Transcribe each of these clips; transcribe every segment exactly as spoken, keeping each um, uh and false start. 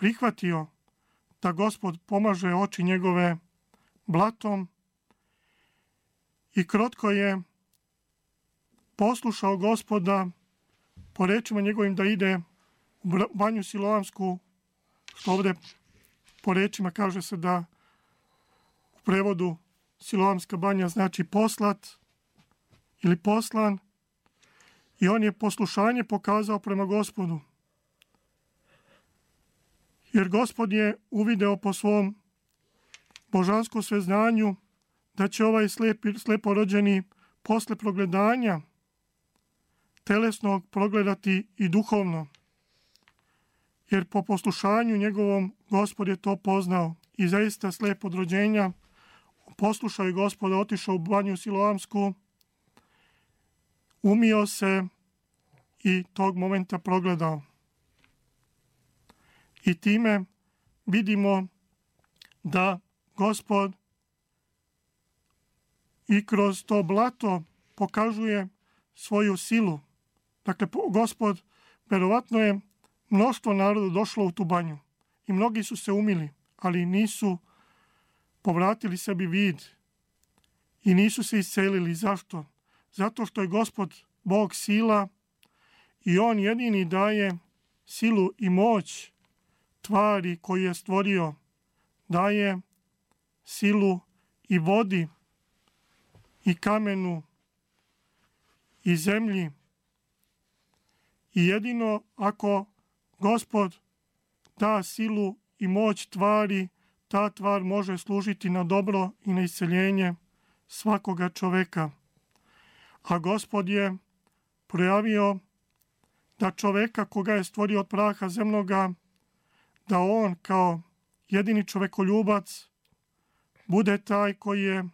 prihvatio da Gospod pomaže oči njegove blatom i krotko je poslušao Gospoda po rečima njegovim da ide u banju Siloamsku, što ovdje po rečima kaže se da u prevodu Siloamska banja znači poslat ili poslan, i on je poslušanje pokazao prema Gospodu. Jer Gospod je uvideo po svom božanskom sveznanju da će ovaj slepi, sleporođeni posle progledanja telesnog progledati i duhovno. Jer po poslušanju njegovom Gospod je to poznao i zaista slep od rođenja poslušao je Gospoda, otišao u banju Siloamsku, umio se i tog momenta progledao. I time vidimo da Gospod i kroz to blato pokazuje svoju silu. Dakle, Gospod, verovatno je mnoštvo naroda došlo u tu banju i mnogi su se umili, ali nisu povratili sebi vid i nisu se iscelili. Zašto? Zato što je Gospod Bog sila i on jedini daje silu i moć tvari koju je stvorio. Daje silu i vodi i kamenu i zemlji. I jedino ako Gospod da silu i moć tvari, ta tvar može služiti na dobro i na isceljenje svakoga čoveka. A Gospod je projavio da čoveka koga je stvorio od praha zemnoga, da on kao jedini čovekoljubac bude taj koji je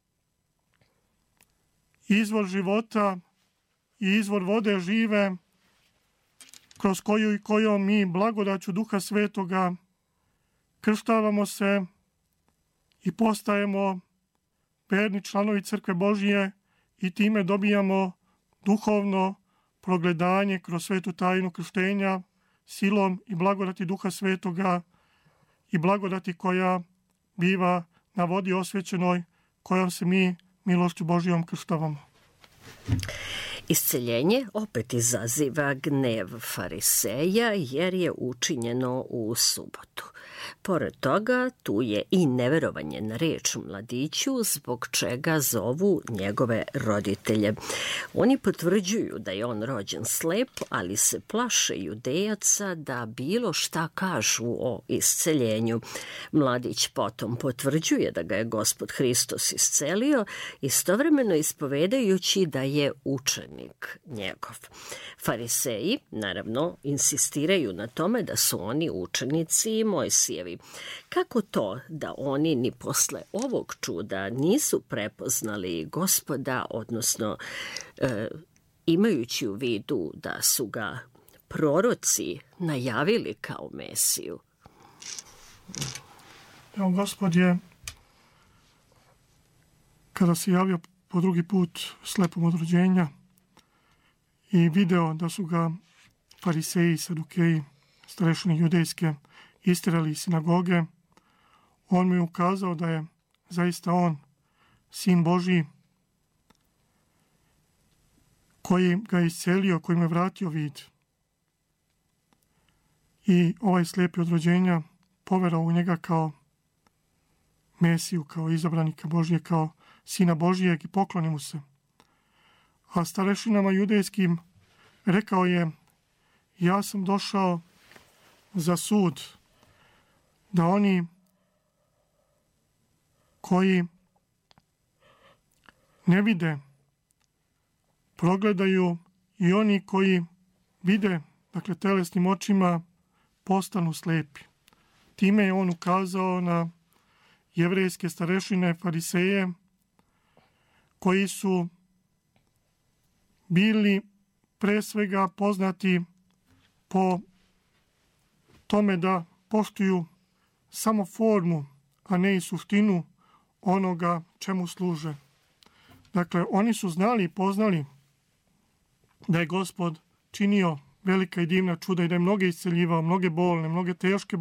izvor života i izvor vode žive, kroz koju i kojom mi blagodaću Duha Svetoga krštavamo se i postajemo verni članovi Crkve Božije i time dobijamo duhovno progledanje kroz svetu tajnu krštenja silom i blagodati Duha Svetoga i blagodati koja biva na vodi osvećenoj, kojom se mi milošću Božijom krštavamo. Isceljenje opet izaziva gnev fariseja jer je učinjeno u subotu. Pored toga, tu je i neverovanje na reč mladiću, zbog čega zovu njegove roditelje. Oni potvrđuju da je on rođen slep, ali se plaše Judejaca da bilo šta kažu o isceljenju. Mladić potom potvrđuje da ga je Gospod Hristos iscelio, istovremeno ispovedajući da je učenik njegov. Fariseji, naravno, insistiraju na tome da su oni učenici Mojsijevi. Kako to da oni ni posle ovog čuda nisu prepoznali Gospoda, odnosno e, imajući u vidu da su ga proroci najavili kao Mesiju? Evo, Gospod je, kada se javio po drugi put slepom od rođenja i video da su ga fariseji, sadukeji, starešine judejske isterali iz sinagoge, on mu je ukazao da je zaista on sin Božiji, koji ga je iscelio, koji mu je vratio vid. I ovaj slepi od rođenja poverao u njega kao Mesiju, kao izabranika Božije, kao sina Božijeg i pokloni mu se. A starešinama judejskim rekao je: ja sam došao za sud, da oni koji ne vide progledaju i oni koji vide, dakle telesnim očima, postanu slepi. Time je on ukazao na jevrejske starešine, fariseje, koji su bili pre svega poznati po tome da poštuju samo formu, a ne i suštinu onoga čemu služe. Dakle, oni su znali i poznali da je Gospod činio velika i divna čuda i da je mnoge isceljivao, mnoge bolne, mnoge teške